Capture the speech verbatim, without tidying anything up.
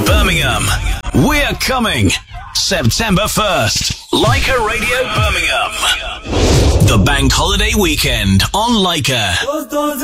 Birmingham. We're coming. September first. Leica Radio Birmingham. The bank holiday weekend on Leica.